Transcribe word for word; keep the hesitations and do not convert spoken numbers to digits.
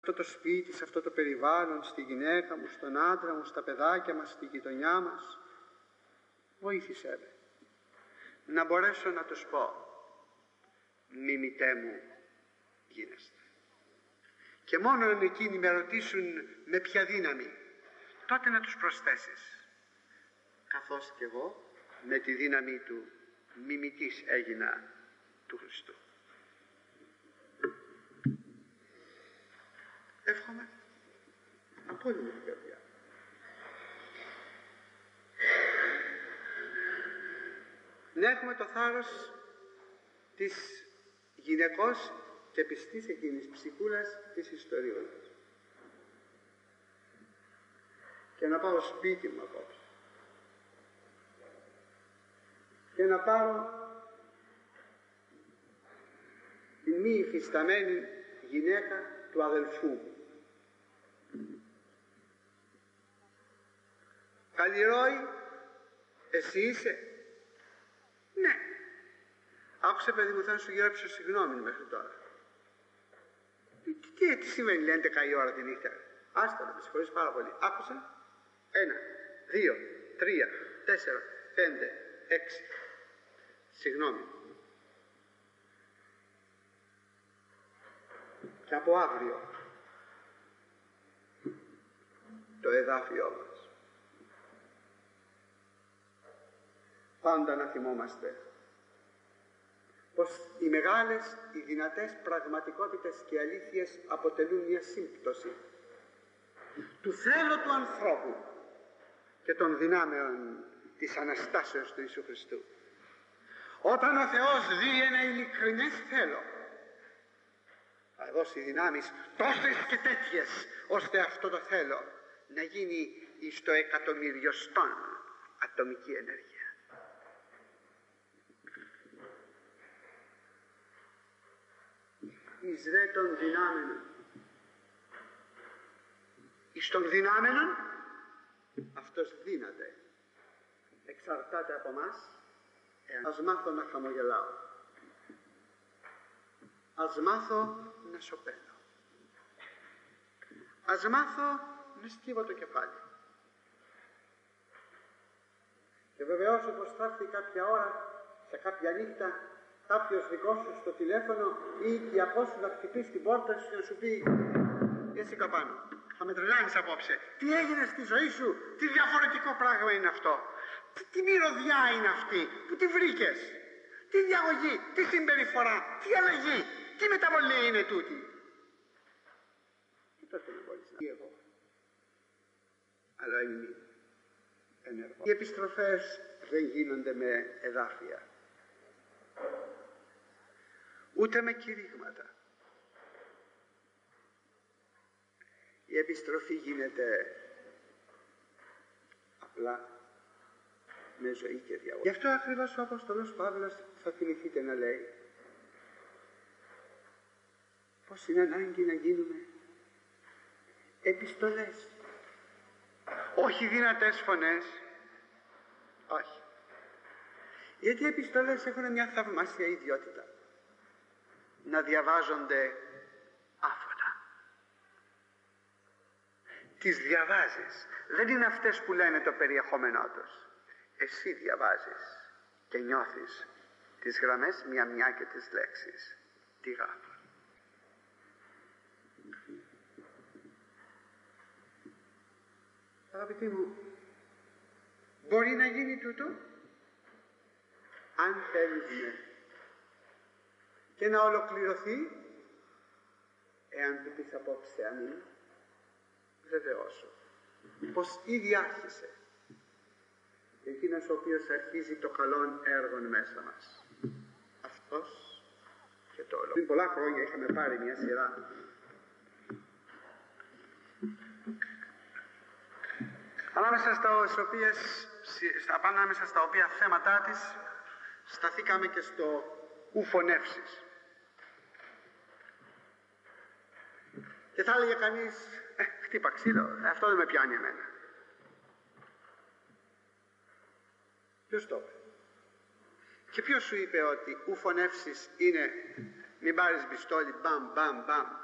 αυτό το σπίτι, σε αυτό το περιβάλλον, στη γυναίκα μου, στον άντρα μου, στα παιδάκια μας, στη γειτονιά μας. Βοήθησέ με να μπορέσω να τους πω, μιμητέ μου γίνεστε. Και μόνο αν εκείνοι με ρωτήσουν με ποια δύναμη, τότε να τους προσθέσεις, καθώς και εγώ με τη δύναμη του μιμητής έγινα του Χριστού. Εύχομαι από όλη μου την καρδιά να έχουμε το θάρρος της γυναικός και πιστής εκείνης ψυχούλας της ιστορίας και να πάω σπίτι μου απόψε και να πάρω τη μη υφισταμένη γυναίκα του αδελφού μου. Καλλιρόη, εσύ είσαι? Ναι. Άκουσε παιδί μου, θα σου γράψω συγγνώμη μέχρι τώρα. Τι, τι, τι σημαίνει λέει έντεκα η ώρα τη νύχτα? Άστα να με συγχωρείς πάρα πολύ. Άκουσε. Ένα, δύο, τρία, τέσσερα, πέντε, έξι. Συγγνώμη. Και από αύριο το εδάφιό μας πάντα να θυμόμαστε πως οι μεγάλες, οι δυνατές πραγματικότητες και αλήθειες αποτελούν μια σύμπτωση του θέλω του ανθρώπου και των δυνάμεων της Αναστάσεως του Ιησού Χριστού. Όταν ο Θεός δει ένα ειλικρινές θέλω, θα δώσει δυνάμεις τόσες και τέτοιες, ώστε αυτό το θέλω να γίνει εις το εκατομμυριοστόν ατομική ενέργεια. Εις δε των δυνάμενων, εις των δυνάμενων, αυτός δύναται, εξαρτάται από μας. Ας μάθω να χαμογελάω, ας μάθω να σωπαίνω, ας μάθω να σκύβω το κεφάλι. Και βεβαιώσω πως θα έρθει κάποια ώρα, σε κάποια νύχτα, κάποιος δικός σου στο τηλέφωνο ή οικιακός σου να χτυπήσει την πόρτα σου και να σου πει εσύ καπάνω, θα με τρελάνεις απόψε. Τι έγινε στη ζωή σου, τι διαφορετικό πράγμα είναι αυτό, τι, τι μυρωδιά είναι αυτή, που τη βρήκες, τι διαγωγή, τι συμπεριφορά, τι αλλαγή, τι μεταβολή είναι τούτη. Τι τότε να μπορείς να πει εγώ, αλλά είναι ενεργό. Οι επιστροφές δεν γίνονται με εδάφια, ούτε με κηρύγματα. Η επιστροφή γίνεται απλά με ζωή και διαγωγή. Γι' αυτό ακριβώς ο Απόστολος Παύλος θα θυμηθείτε να λέει πως είναι ανάγκη να γίνουμε επιστολές, όχι δυνατές φωνές, όχι. Γιατί οι επιστολές έχουν μια θαυμάσια ιδιότητα, να διαβάζονται άφωνα. Τις διαβάζεις, δεν είναι αυτές που λένε το περιεχόμενό τους. Εσύ διαβάζεις και νιώθεις τις γραμμές μια-μια και τις λέξεις. Τι γράφουν. Αγαπητοί μου, μπορεί να γίνει τούτο αν θέλουμε και να ολοκληρωθεί εάν του πεις απόψε αμήν, βεβαιώσου πως ήδη άρχισε εκείνος ο οποίος αρχίζει το καλόν έργο μέσα μας, αυτός και το όλο. Πριν πολλά χρόνια είχαμε πάρει μια σειρά ανάμεσα στα, οποίες, ανάμεσα στα οποία θέματά της σταθήκαμε και στο ου φωνεύσεις. Και θα έλεγε κανείς, ε, χτύπα ξύλο, αυτό δεν με πιάνει εμένα. Ποιος το είπε? Και ποιος σου είπε ότι ου φωνεύσεις είναι μην πάρεις πιστόλι μπαμ μπαμ μπαμ